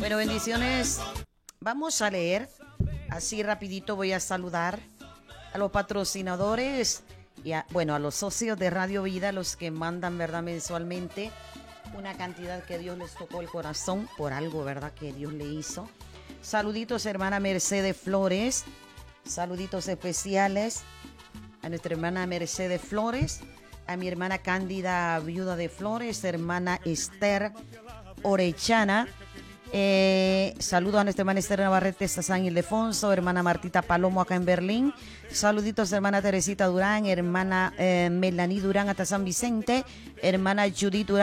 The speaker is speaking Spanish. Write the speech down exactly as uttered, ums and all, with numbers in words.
Bueno, bendiciones. Vamos a leer, así rapidito voy a saludar a los patrocinadores y a, bueno, a los socios de Radio Vida, los que mandan, ¿verdad?, mensualmente una cantidad que Dios les tocó el corazón por algo, ¿verdad?, que Dios le hizo. Saluditos, hermana Mercedes Flores. Saluditos especiales a nuestra hermana Mercedes Flores, a mi hermana Cándida Viuda de Flores, hermana Esther Orechana. Eh, saludos a nuestra hermana Esther Navarrete San Ildefonso, hermana Martita Palomo acá en Berlín. Saluditos hermana Teresita Durán, hermana eh, Melanie Durán hasta San Vicente, hermana Judith Durán